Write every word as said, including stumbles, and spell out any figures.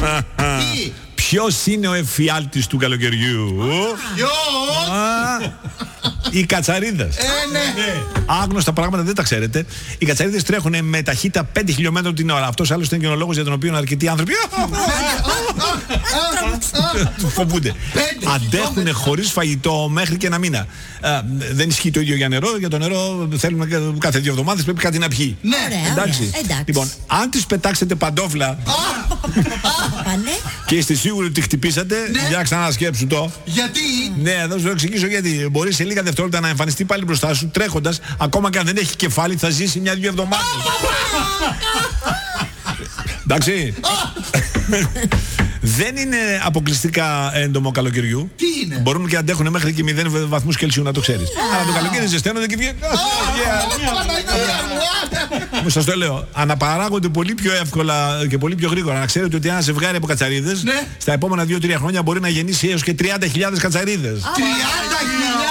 Τι? Ποιος είναι ο εφιάλτης του καλοκαιριού? Ποιος? Οι κατσαρίδες. Ε, ναι. Άγνωστα πράγματα δεν τα ξέρετε. Οι κατσαρίδες τρέχουν με ταχύτητα πέντε χιλιόμετρα την ώρα. Αυτός άλλος είναι και ο λόγος για τον οποίο αρκετοί άνθρωποι φοβούνται. Αντέχουν χωρίς φαγητό μέχρι και ένα μήνα. Δεν ισχύει το ίδιο για νερό. Για το νερό θέλουμε κάθε δύο εβδομάδες πρέπει κάτι να πιει. Ναι. Εντάξει. Λοιπόν, αν τις πετάξετε παντόφλα και είστε σίγουροι ότι χτυπήσατε, για ξανασκέψου το. Γιατί? Ναι, θα σου το εξηγήσω γιατί. Μπορεί σε λίγα δευτερόλεπτα να εμφανιστεί πάλι μπροστά σου τρέχοντας, ακόμα και αν δεν έχει κεφάλι, θα ζήσει μια-δυο εβδομάδες. Εντάξει. Δεν είναι αποκλειστικά έντομο καλοκαιριού. Τι είναι? Μπορούν και αντέχουν μέχρι και μηδέν βαθμούς Κελσίου, να το ξέρεις. Αλλά το καλοκαίρι ζεσταίνονται και βγαίνουν. Μου σας το λέω. Αναπαράγονται πολύ πιο εύκολα και πολύ πιο γρήγορα. Να ξέρετε ότι ένα ζευγάρι από κατσαρίδες στα επόμενα δύο τρία χρόνια μπορεί να γεννήσει έως και τριάντα χιλιάδες κατσαρίδες. τριάντα χιλιάδες!